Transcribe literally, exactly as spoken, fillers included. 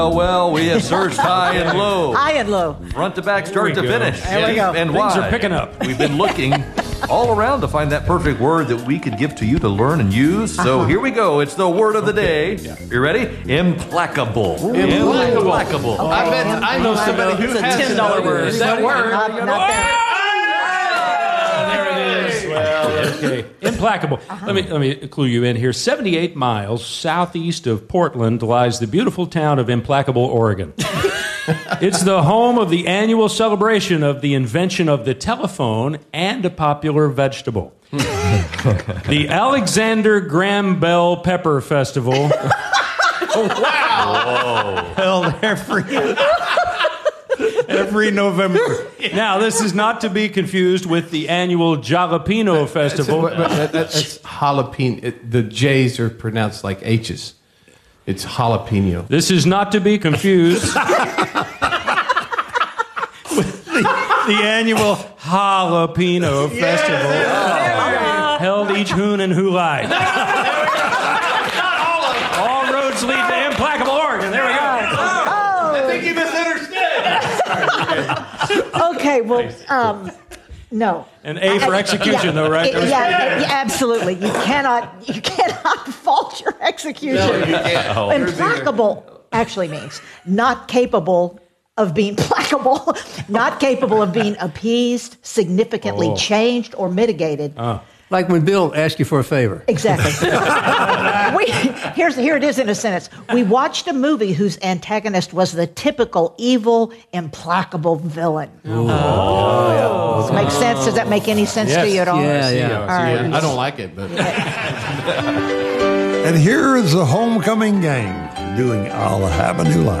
Oh, well, we have searched high and low. High and low. Front to back, start to go. finish. There we Deep go. and Things wide. are picking up. We've been looking all around to find that perfect word that we could give to you to learn and use. So Uh-huh. here we go. It's the word of the day. You ready? Implacable. Implacable. Implacable. I bet I know somebody who It's a has ten dollar that word. That word. Not, not that. There it is. Well, okay. Implacable. Let me let me clue you in here. seventy-eight miles southeast of Portland lies the beautiful town of Implacable, Oregon. It's the home of the annual celebration of the invention of the telephone and a popular vegetable. The Alexander Graham Bell Pepper Festival. Held every, every November. Now, this is not to be confused with the annual Jalapeno Festival. But that- that- That's jalapeno. It- The J's are pronounced like H's. It's jalapeno. This is not to be confused the annual Jalapeno Festival, held each hoon and hulai. All roads lead to Implacable, Oregon. There we go. I think you misunderstood. Okay, well, um, no. An A for execution, Yeah, though, right? it- yeah, yeah, absolutely. You cannot, you cannot fault your execution. No, you can't. Oh. Implacable actually means not capable of being placable, not capable of being appeased, significantly Oh. changed, or mitigated. Like when Bill asked you for a favor. Exactly. we, here's, here it is in a sentence. We watched a movie whose antagonist was the typical evil, implacable villain. Oh. Does it make sense? Does that make any sense Yes. to you at all? Yeah, See, yeah. uh, All right. I don't like it, but And here is the homecoming game, doing I'll Have a New Life.